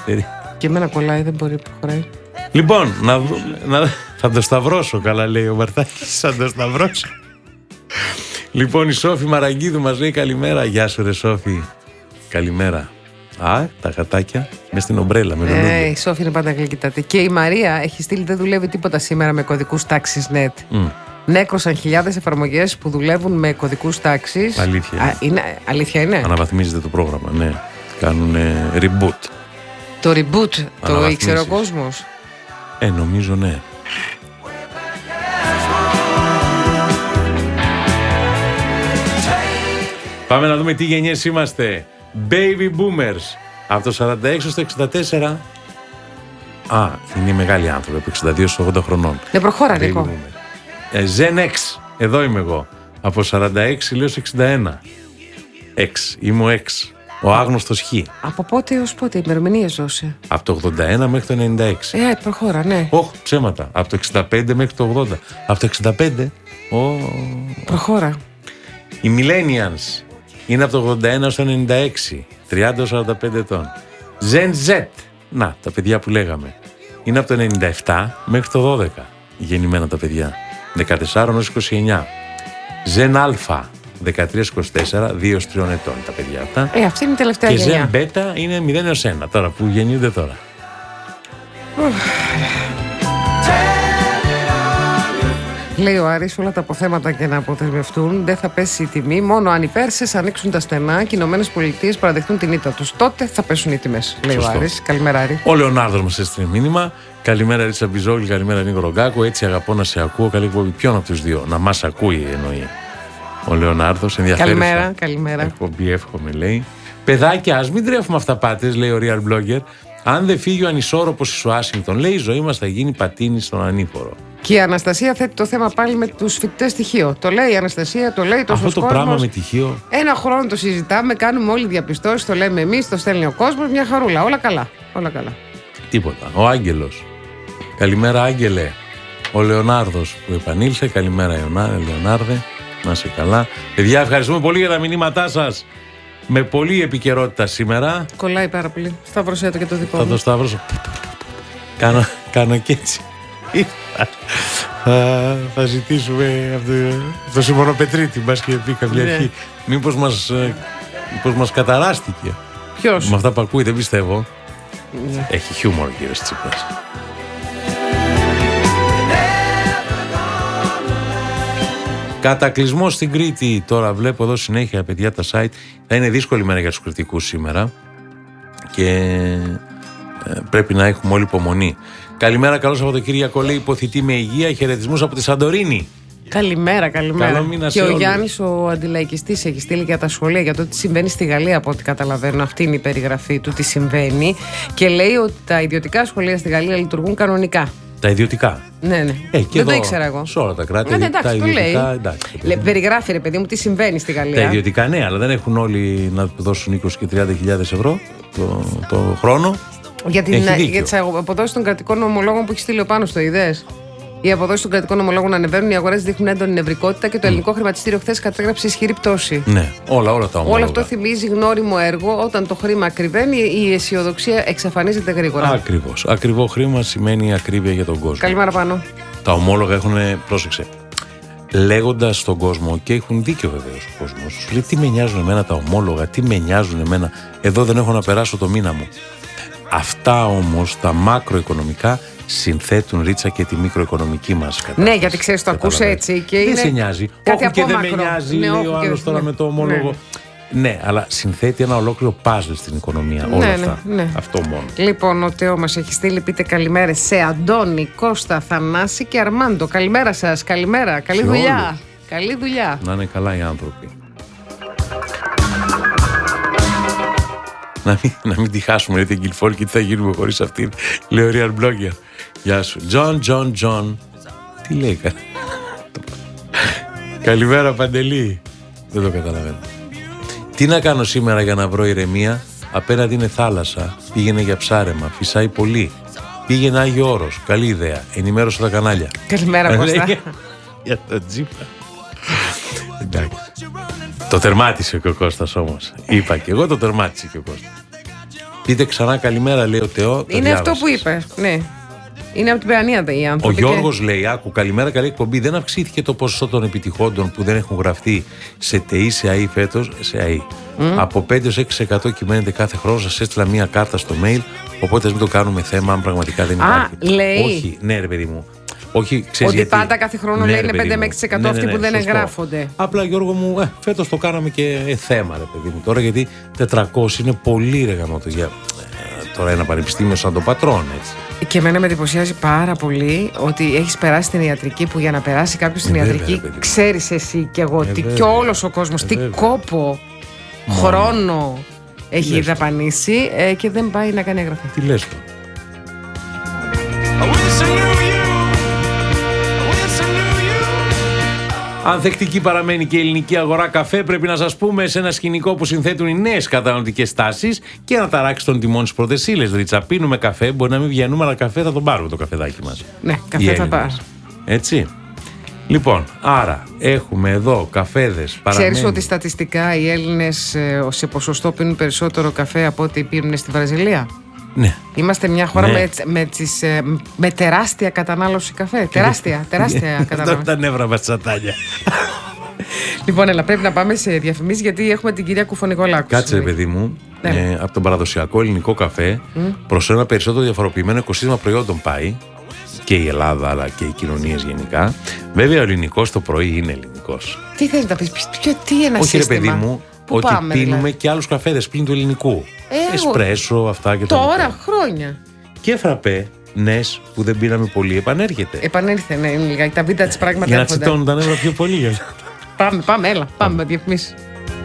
καθυστερεί. Και εμένα κολλάει, δεν μπορεί, προχωράει. Λοιπόν, θα το σταυρώσω, καλά λέει ο Μαρτάκης, θα το σταυρώσω. Λοιπόν, η Σόφη Μαραγκίδου μας λέει καλημέρα. Γεια σου ρε Σόφη. Καλημέρα. Τα γατάκια μες στην ομπρέλα με τον η Σόφη είναι πάντα γλυκύτατη. Και η Μαρία έχει στείλει, δεν δουλεύει τίποτα σήμερα με κωδικούς τάξης net. Νέκρωσαν χιλιάδες εφαρμογές που δουλεύουν με κωδικούς τάξης. Αλήθεια. Αλήθεια είναι. Αναβαθμίζεται το πρόγραμμα, ναι. Κάνουν reboot. Το reboot το ήξερε ο κόσμος. Νομίζω ναι. Πάμε να δούμε τι γενιές είμαστε. Baby Boomers. Από το 46 στο 64. Είναι οι μεγάλοι άνθρωποι από 62 στους 80 χρονών. Δεν προχώρα, Νίκο. Gen X. Εδώ είμαι εγώ. Από 46 λέω 61. X. Είμαι ο X. Ο άγνωστος Χ. Από πότε έως πότε ημερομηνίες δώσε? Από το 81 μέχρι το 96. Προχώρα, ναι. Ψέματα. Από το 65 μέχρι το 80. Από το 65. Προχώρα. Οι Millennials είναι από το 81 έως το 96. 30 έως 45 ετών. Gen Z. Να, τα παιδιά που λέγαμε. Είναι από το 97 μέχρι το 12. Γεννημένα τα παιδιά. 14 έως 29. Gen Α. 13-24, 2-3 ετών τα παιδιά αυτά. Αυτή είναι η τελευταία γενιά. Και Gen Beta είναι 0 έως 1, τώρα που γεννιούνται τώρα. Λέει ο Άρης, όλα τα αποθέματα και να αποδεσμευτούν, δεν θα πέσει η τιμή. Μόνο αν οι Πέρσες ανοίξουν τα στενά και οι ΗΠΑ παραδεχτούν την ήττα τους. Τότε θα πέσουν οι τιμές. Λέει ο Άρης. Καλημέρα, Άρη. Ο Λεωνάρδος μας έστειλε μήνυμα. Καλημέρα, Ρίτσα Μπιζόγλη. Καλημέρα, Νίκο Ρογκάκο. Έτσι αγαπώ να σε ακούω. Καλή εκπομπή. Ποιον από τους δύο? Να μας ακούει εννοεί. Ο Λεωνάρδος, ενδιαφέρουσα. Καλημέρα. Εκπομπή, εύχομαι, λέει. Παιδάκια, ας μην τρέφουμε αυταπάτες, λέει ο Real Blogger. Αν δεν φύγει ο ανισόρροπος εις Ουάσιγκτον, λέει, η ζωή μας θα γίνει πατίνι στον ανήφορο. Και η Αναστασία θέτει το θέμα πάλι με τους φοιτητές στοιχείο. Το λέει η Αναστασία, το λέει τόσο κόσμο. Αυτό το πράγμα με τυχείο. Ένα χρόνο το συζητάμε, κάνουμε όλοι διαπιστώσεις, το λέμε εμείς, το στέλνει ο κόσμος, μια χαρούλα. Όλα καλά. Όλα καλά. Τίποτα. Ο Άγγελος. Καλημέρα, Άγγελε. Ο Λεωνάρδος που επανήλθε. Καλημέρα, Λεωνάρδε. Να είσαι καλά. Παιδιά, ευχαριστούμε πολύ για τα μηνύματά σας. Με πολλή επικαιρότητα σήμερα. Κολλάει πάρα πολύ. Σταύρωσέ το και το δικό μου. Θα το σταύρωσω. Κάνω και έτσι. Θα ζητήσουμε από το Σιμώνο Πετρίτη, μπας και πει κάποια αρχή. Μήπως μας καταράστηκε. Ποιος? Με αυτά που ακούει, δεν πιστεύω. Έχει χιούμορ ο κύριος Τσίπρας. Κατακλυσμό στην Κρήτη. Τώρα βλέπω εδώ συνέχεια, παιδιά, τα site. Θα είναι δύσκολη μέρα για τους κριτικούς σήμερα και πρέπει να έχουμε όλη υπομονή. Καλημέρα, καλό Σαββατοκύριακο, λέει υποθητή με υγεία. Χαιρετισμούς από τη Σαντορίνη. Καλημέρα. Καλό μήνα σε και ο όλους. Γιάννης ο αντιλαϊκιστής έχει στείλει για τα σχολεία, για το τι συμβαίνει στη Γαλλία, από ό,τι καταλαβαίνω. Αυτή είναι η περιγραφή του τι συμβαίνει. Και λέει ότι τα ιδιωτικά σχολεία στη Γαλλία λειτουργούν κανονικά. Τα ιδιωτικά. Ναι. Δεν το ήξερα εγώ. Σε όλα τα κράτη. Εντάξει, τα το ιδιωτικά, λέει. Περιγράφει, ρε παιδί μου, τι συμβαίνει στη Γαλλία. Τα ιδιωτικά, ναι, αλλά δεν έχουν όλοι να δώσουν 20 και 30.000 ευρώ το χρόνο. Για τις αποδόσεις των κρατικών ομολόγων που έχει στείλει ο Πάνος, το είδες? Οι αποδόσεις των κρατικών ομολόγων ανεβαίνουν, οι αγορές δείχνουν έντονη νευρικότητα και το ελληνικό χρηματιστήριο χθες κατέγραψε ισχυρή πτώση. Ναι, όλα τα ομόλογα. Όλο αυτό θυμίζει γνώριμο έργο. Όταν το χρήμα ακριβένει, η αισιοδοξία εξαφανίζεται γρήγορα. Ακριβώς. Ακριβό χρήμα σημαίνει ακρίβεια για τον κόσμο. Καλημέρα, Πάνο. Τα ομόλογα έχουν, πρόσεξε, λέγοντας στον κόσμο, και έχουν δίκιο βεβαίως ο κόσμος, λέει τι με νοιάζουν εμένα τα ομόλογα, τι με νοιάζουν εμένα, εδώ δεν έχω να περάσω το μήνα μου. Αυτά όμως τα μακροοικονομικά συνθέτουν, Ρίτσα, και τη μικροοικονομική μας κατάσταση. Ναι, γιατί ξέρεις, το ακούσε έτσι και δεν είναι. σε νοιάζει. Όχι και δεν με νοιάζει, λέει ο άλλος τώρα με το ομόλογο. Ναι, αλλά συνθέτει ένα ολόκληρο παζλ στην οικονομία. Όλα αυτά. Ναι. Αυτό μόνο. Λοιπόν, ο Τέο μας έχει στείλει, πείτε καλημέρες σε Αντώνη, Κώστα, Θανάση και Αρμάντο. Καλημέρα σας, καλημέρα. Καλή δουλειά. Καλή δουλειά. Να είναι καλά οι άνθρωποι. Να μην τη χάσουμε, λέει την Κιλφόλ, και τι θα γίνουμε χωρίς αυτήν. Λέει ο Real Blogger. Γεια σου. Τζον. Τι λέει, καλημέρα, Παντελή. Δεν το καταλαβαίνω. Τι να κάνω σήμερα για να βρω ηρεμία? Απέναντι είναι θάλασσα. Πήγαινε για ψάρεμα. Φυσάει πολύ. Πήγαινε Άγιο Όρος. Καλή ιδέα. Ενημέρωσε τα κανάλια. Καλημέρα, Κώστα. Για το Τζίπρα. Εντάξει. Το τερμάτισε και ο Κώστας όμως. Είπα και εγώ, το τερμάτισε και ο Κώστας. Πείτε ξανά καλημέρα, λέει ο Τεό. Είναι αυτό που είπε, ναι. Είναι από την Παιανία οι άνθρωποι. Ο Γιώργος λέει: άκου, καλημέρα, καλή εκπομπή. Δεν αυξήθηκε το ποσοστό των επιτυχόντων που δεν έχουν γραφτεί σε ΤΕΗ, σε ΑΗ φέτος, σε ΑΗ. Από 5-6% κυμαίνεται κάθε χρόνο. Σας έστειλα μία κάρτα στο mail. Οπότε μην το κάνουμε θέμα αν πραγματικά δεν υπάρχει. Λέει. Όχι, ναι, ρε παιδί μου. Όχι, ξέρεις ότι γιατί. πάντα κάθε χρόνο, ναι, λέει είναι 5-6% αυτοί που δεν εγγράφονται. Απλά, Γιώργο μου, φέτος το κάναμε και θέμα, ρε παιδί μου. Τώρα γιατί 400 είναι πολύ, ρε γαμώτο, για τώρα ένα πανεπιστήμιο σαν το Πατρόν, έτσι. Και εμένα με εντυπωσιάζει πάρα πολύ ότι έχεις περάσει την ιατρική, που για να περάσει κάποιος στην ιατρική, ξέρεις εσύ και εγώ και όλος ο κόσμος τι κόπο, χρόνο έχει δαπανίσει και δεν πάει να κάνει εγγραφή. Τι λες το. Ανθεκτική παραμένει και η ελληνική αγορά καφέ. Πρέπει να σας πούμε, σε ένα σκηνικό που συνθέτουν οι νέες καταναλωτικές τάσεις και να ταράξει των τιμών στις πρώτες ύλες. Δρίτσα, πίνουμε καφέ, μπορεί να μην βγαίνουμε, αλλά καφέ θα τον πάρουμε το καφεδάκι μας. Ναι, καφέ θα πάρουμε. Έτσι. Λοιπόν, άρα έχουμε εδώ καφέδες. Ξέρεις ότι στατιστικά οι Έλληνες σε ποσοστό πίνουν περισσότερο καφέ από ό,τι πίνουν στη Βραζιλία. Ναι. Είμαστε μια χώρα με τεράστια κατανάλωση καφέ. Τεράστια κατανάλωση. Αυτά τα νεύρα μας τσατάνια. Λοιπόν, έλα, πρέπει να πάμε σε διαφημίσεις γιατί έχουμε την κυρία Κουφονικολάκου. Κάτσε, παιδί μου, από τον παραδοσιακό ελληνικό καφέ προς ένα περισσότερο διαφοροποιημένο οικοσύστημα προϊόντων πάει. Και η Ελλάδα, αλλά και οι κοινωνίες γενικά. Βέβαια, ο ελληνικός το πρωί είναι ελληνικός. Τι θέλεις να πεις, τι ένα όχι, σύστημα. Ρε παιδί μου, ότι πάμε, πίνουμε δηλαδή και άλλους καφέδες πλην του ελληνικού. Εσπρέσο, αυτά και τώρα. Τώρα, χρόνια. Και φραπέ, νες, που δεν πίναμε πολύ, επανέρχεται. Επανέρχεται, ναι, είναι λιγάκι. Τα βίντεο της πράγματα για να τσιτώνουν τα νεύρα πιο πολύ. Πάμε, έλα, πάμε με διαφημίσεις.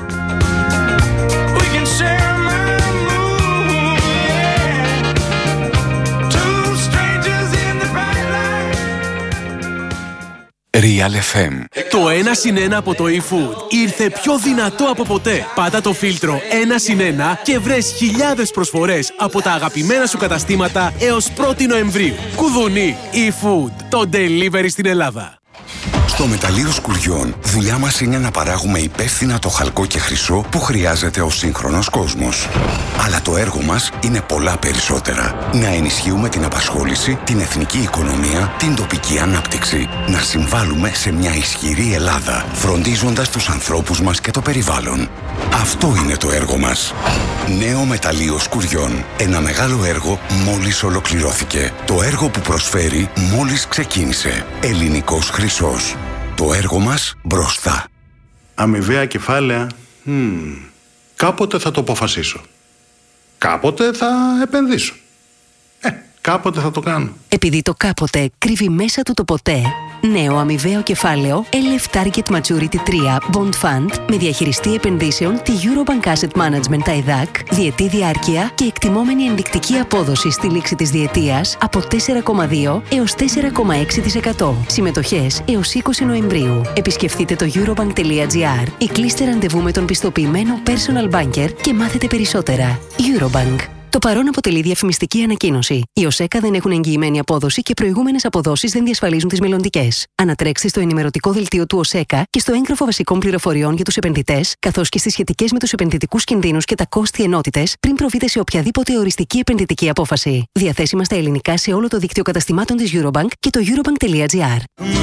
Real FM. Το 1+1 από το eFood ήρθε πιο δυνατό από ποτέ. Πάτα το φίλτρο 1+1 και βρες χιλιάδες προσφορές από τα αγαπημένα σου καταστήματα έως 1η Νοεμβρίου. Κουδουνί eFood, το delivery στην Ελλάδα. Στο μεταλλείο Σκουριών, δουλειά μας είναι να παράγουμε υπεύθυνα το χαλκό και χρυσό που χρειάζεται ο σύγχρονος κόσμος. Αλλά το έργο μας είναι πολλά περισσότερα. Να ενισχύουμε την απασχόληση, την εθνική οικονομία, την τοπική ανάπτυξη. Να συμβάλλουμε σε μια ισχυρή Ελλάδα, φροντίζοντας τους ανθρώπους μας και το περιβάλλον. Αυτό είναι το έργο μας. Νέο μεταλλείο Σκουριών. Ένα μεγάλο έργο μόλις ολοκληρώθηκε. Το έργο που προσφέρει μόλις ξεκίνησε. Ελληνικός χρυσός. Το έργο μας μπροστά. Αμοιβαία κεφάλαια. Κάποτε θα το αποφασίσω. Κάποτε θα επενδύσω. Κάποτε θα το κάνω. Επειδή το κάποτε κρύβει μέσα του το ποτέ, νέο αμοιβαίο κεφάλαιο LF Target Maturity 3 Bond Fund με διαχειριστή επενδύσεων τη Eurobank Asset Management ΤΑΙΔΑΚ, διετή διάρκεια και εκτιμόμενη ενδεικτική απόδοση στη λήξη της διετίας από 4,2 έως 4,6%. Συμμετοχές έως 20 Νοεμβρίου. Επισκεφτείτε το eurobank.gr ή κλείστε ραντεβού με τον πιστοποιημένο personal banker και μάθετε περισσότερα. Eurobank. Το παρόν αποτελεί διαφημιστική ανακοίνωση. Οι ΟΣΕΚΑ δεν έχουν εγγυημένη απόδοση και προηγούμενες αποδόσεις δεν διασφαλίζουν τις μελλοντικές. Ανατρέξτε στο ενημερωτικό δελτίο του ΟΣΕΚΑ και στο έγγραφο βασικών πληροφοριών για τους επενδυτές, καθώς και στις σχετικές με τους επενδυτικούς κινδύνους και τα κόστη ενότητες, πριν προβείτε σε οποιαδήποτε οριστική επενδυτική απόφαση. Διαθέσιμα στα ελληνικά σε όλο το δίκτυο καταστημάτων της Eurobank και το eurobank.gr.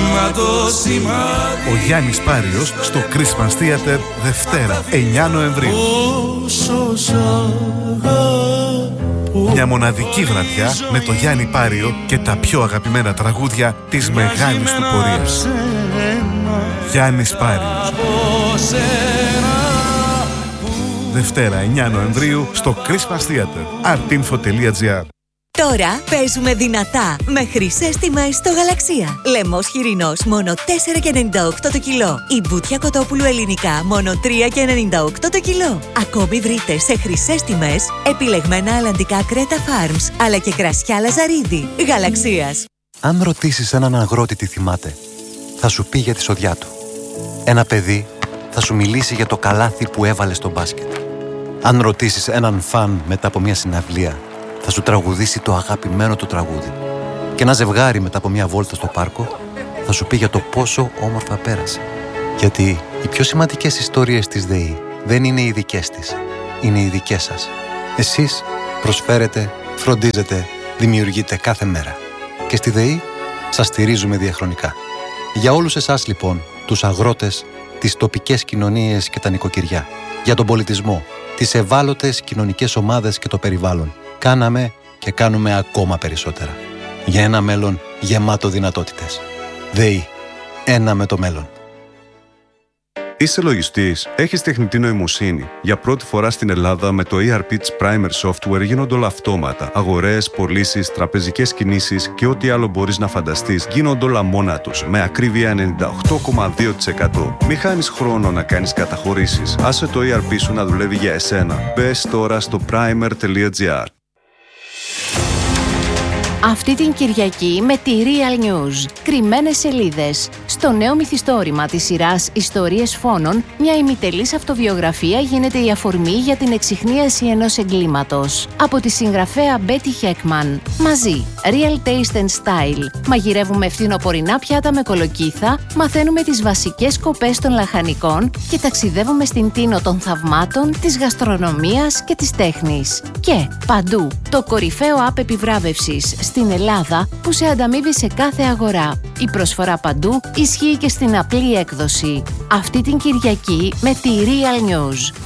Ο Γιάννης Πάριος στο Christmas Theater Δευτέρα, 9 Νοεμβρίου. Μια μοναδική βραδιά με το Γιάννη Πάριο και τα πιο αγαπημένα τραγούδια της μεγάλης του πορείας. Γιάννης Πάριος. Δευτέρα 9 Νοεμβρίου στο Christmas Theater. artinfo.gr. Τώρα παίζουμε δυνατά με χρυσές τιμές στο Γαλαξία. Λαιμός χοιρινός μόνο 4,98 το κιλό. Η μπουτια κοτόπουλου ελληνικά μόνο 3,98 το κιλό. Ακόμη βρείτε σε χρυσές τιμές επιλεγμένα αλλαντικά Κρέτα Farms, αλλά και κρασιά Λαζαρίδη. Γαλαξίας. Αν ρωτήσεις έναν αγρότη τι θυμάται, θα σου πει για τη σοδιά του. Ένα παιδί θα σου μιλήσει για το καλάθι που έβαλε στο μπάσκετ. Αν ρωτήσεις έναν φαν μετά από μια συναυλία, θα σου τραγουδήσει το αγαπημένο του τραγούδι. Και ένα ζευγάρι μετά από μια βόλτα στο πάρκο θα σου πει για το πόσο όμορφα πέρασε. Γιατί οι πιο σημαντικές ιστορίες της ΔΕΗ δεν είναι οι δικές της, είναι οι δικές σας. Εσείς Προσφέρετε, φροντίζετε, δημιουργείτε κάθε μέρα. Και στη ΔΕΗ σας στηρίζουμε διαχρονικά. Για όλους εσάς λοιπόν, τους αγρότες, τις τοπικές κοινωνίες και τα νοικοκυριά, για τον πολιτισμό, τις ευάλωτες κοινωνικές ομάδες και το περιβάλλον, κάναμε και κάνουμε ακόμα περισσότερα. Για ένα μέλλον γεμάτο δυνατότητες. ΔΕΗ. Ένα με το μέλλον. Είσαι λογιστής, έχεις τεχνητή νοημοσύνη. Για πρώτη φορά στην Ελλάδα με το ERP της Primer Software γίνονται όλα αυτόματα. Αγορές, πωλήσεις, τραπεζικές κινήσεις και ό,τι άλλο μπορείς να φανταστείς γίνονται όλα μόνα τους, με ακρίβεια 98,2%. Μη χάνεις χρόνο να κάνεις καταχωρήσεις. Άσε το ERP σου να δουλεύει για εσένα. Μπες τώρα στο primer.gr. Αυτή την Κυριακή με τη Real News. Κρυμμένες σελίδες. Στο νέο μυθιστόρημα της σειράς Ιστορίες Φόνων, μια ημιτελής αυτοβιογραφία γίνεται η αφορμή για την εξιχνίαση ενός εγκλήματος. Από τη συγγραφέα Betty Heckman. Μαζί. Real Taste and Style. Μαγειρεύουμε φθινοπορεινά πιάτα με κολοκύθα, μαθαίνουμε τις βασικές σκοπές των λαχανικών και ταξιδεύουμε στην τίνο των θαυμάτων, της γαστρονομίας και της τέχνης. Και παντού. Το κορυφαίο app επιβράβευσης στην Ελλάδα που σε ανταμείβει σε κάθε αγορά. Η προσφορά παντού ισχύει και στην απλή έκδοση. Αυτή την Κυριακή με τη Real News.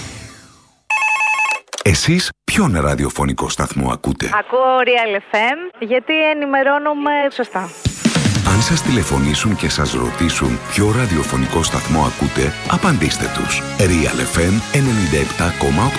Εσείς ποιον ραδιοφωνικό σταθμό ακούτε? Ακούω Real FM γιατί ενημερώνομαι σωστά. Αν σας τηλεφωνήσουν και σας ρωτήσουν ποιο ραδιοφωνικό σταθμό ακούτε, απαντήστε τους. Real FM 97,8.